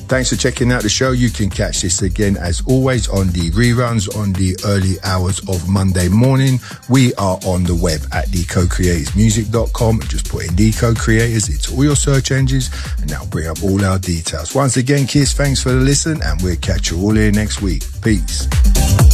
Thanks for checking out the show. You can catch this again, as always, on the reruns on the early hours of Monday morning. We are on the web at decocreatorsmusic.com. Just put in Deco Creators into all your search engines and that'll bring up all our details. Once again, Kiss, thanks for the listen and we'll catch you all here next week. Peace.